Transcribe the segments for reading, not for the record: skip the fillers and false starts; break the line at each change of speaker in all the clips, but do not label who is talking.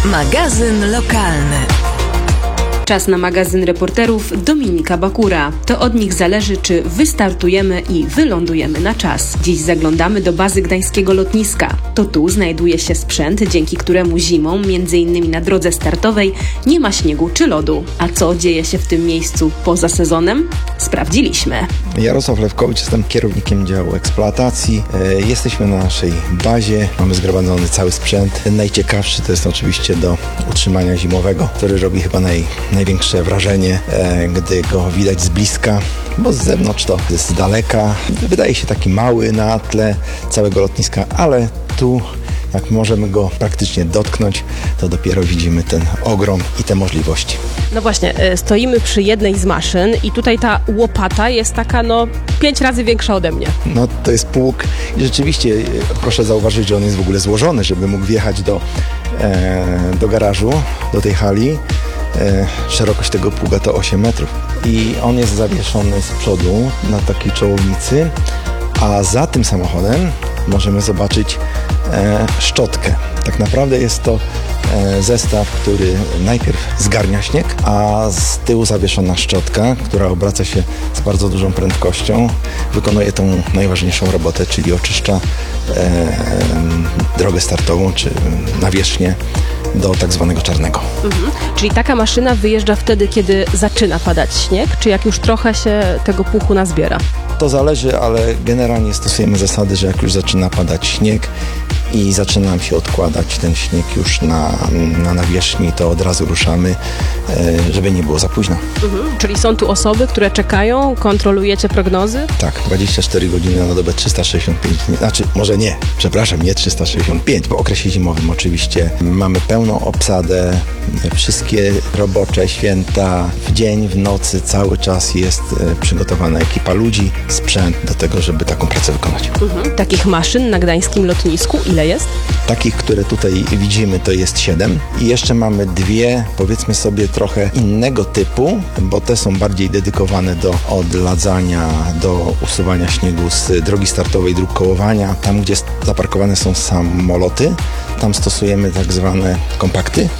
Magazyn lokalny.
Czas na magazyn reporterów Dominika Bakura. To od nich zależy, czy wystartujemy i wylądujemy na czas. Dziś zaglądamy do bazy gdańskiego lotniska. To tu znajduje się sprzęt, dzięki któremu zimą, m.in. na drodze startowej, nie ma śniegu czy lodu. A co dzieje się w tym miejscu poza sezonem? Sprawdziliśmy.
Jarosław Lewkowicz, jestem kierownikiem działu eksploatacji. Jesteśmy na naszej bazie, mamy zgromadzony cały sprzęt. Ten najciekawszy to jest oczywiście do utrzymania zimowego, który robi chyba największe wrażenie, gdy go widać z bliska, bo z zewnątrz to z daleka. Wydaje się taki mały na tle całego lotniska, ale tu jak możemy go praktycznie dotknąć, to dopiero widzimy ten ogrom i te możliwości.
No właśnie, stoimy przy jednej z maszyn i tutaj ta łopata jest taka 5 razy większa ode mnie.
No to jest pług i rzeczywiście proszę zauważyć, że on jest w ogóle złożony, żeby mógł wjechać do garażu, do tej hali. Szerokość tego pługa to 8 metrów i on jest zawieszony z przodu na takiej czołownicy, a za tym samochodem możemy zobaczyć szczotkę. Tak naprawdę jest to zestaw, który najpierw zgarnia śnieg, a z tyłu zawieszona szczotka, która obraca się z bardzo dużą prędkością, wykonuje tą najważniejszą robotę, czyli oczyszcza drogę startową czy nawierzchnię do tak zwanego czarnego.
Czyli taka maszyna wyjeżdża wtedy, kiedy zaczyna padać śnieg, czy jak już trochę się tego puchu nazbiera?
To zależy, ale generalnie stosujemy zasady, że jak już zaczyna padać śnieg i zaczyna nam się odkładać ten śnieg już na nawierzchni, to od razu ruszamy, żeby nie było za późno.
Czyli są tu osoby, które czekają, kontrolujecie prognozy?
Tak, 24 godziny na dobę, 365 dni. Znaczy, może nie, przepraszam, nie 365, bo w okresie zimowym oczywiście mamy pełną obsadę, wszystkie robocze święta, w dzień, w nocy, cały czas jest przygotowana ekipa ludzi, sprzęt do tego, żeby taką pracę wykonać.
Takich maszyn na gdańskim lotnisku ile jest?
Takich, które tutaj widzimy, to jest 7 i jeszcze mamy 2, powiedzmy sobie trochę innego typu, bo te są bardziej dedykowane do odladzania, do usuwania śniegu z drogi startowej, dróg kołowania. Tam, gdzie zaparkowane są samoloty, tam stosujemy tak zwane kompakty.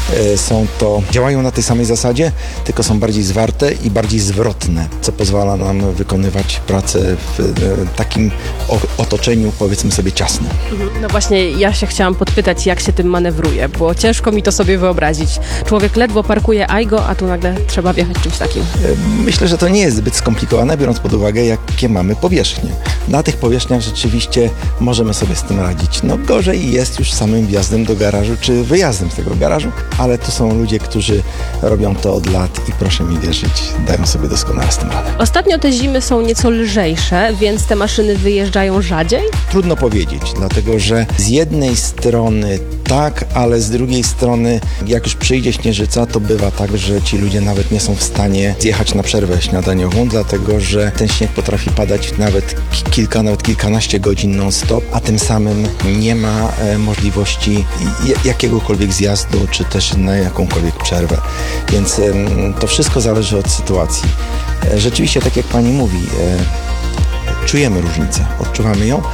Działają na tej samej zasadzie, tylko są bardziej zwarte i bardziej zwrotne, co pozwala nam wykonywać pracę w takim otoczeniu, powiedzmy sobie, ciasnym.
No właśnie, ja się chciałam podpytać, jak się tym manewruje, bo ciężko mi to sobie wyobrazić. Człowiek ledwo parkuje Aigo, a tu nagle trzeba wjechać czymś takim.
Myślę, że to nie jest zbyt skomplikowane, biorąc pod uwagę, jakie mamy powierzchnie. Na tych powierzchniach rzeczywiście możemy sobie z tym radzić. Gorzej jest już samym wjazdem do garażu, czy wyjazdem z tego garażu, ale to są ludzie, którzy robią to od lat i proszę mi wierzyć, dają sobie doskonale z tym radę.
Ostatnio te zimy są nieco lżejsze, więc te maszyny wyjeżdżają rzadziej?
Trudno powiedzieć, dlatego że z jednej strony tak, ale z drugiej strony jak już przyjdzie śnieżyca, to bywa tak, że ci ludzie nawet nie są w stanie zjechać na przerwę śniadaniową, dlatego że ten śnieg potrafi padać nawet kilkanaście godzin non-stop, a tym samym nie ma możliwości jakiegokolwiek zjazdu, czy też na jakąkolwiek przerwę. Więc to wszystko zależy od sytuacji. Rzeczywiście, tak jak pani mówi, czujemy różnicę, odczuwamy ją,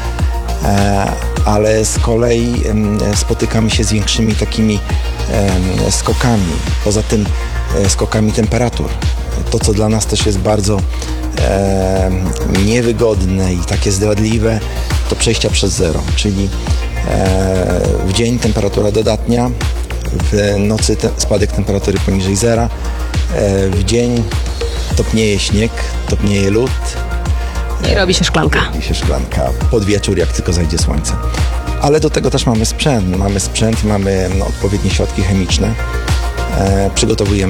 ale z kolei spotykamy się z większymi takimi skokami, poza tym skokami temperatur. To, co dla nas też jest bardzo niewygodne i takie zdradliwe, to przejścia przez zero, czyli w dzień temperatura dodatnia, w nocy spadek temperatury poniżej zera, w dzień topnieje śnieg, topnieje lód.
I robi się szklanka.
Pod wieczór, jak tylko zajdzie słońce. Ale do tego też mamy sprzęt, mamy odpowiednie środki chemiczne. Przygotowujemy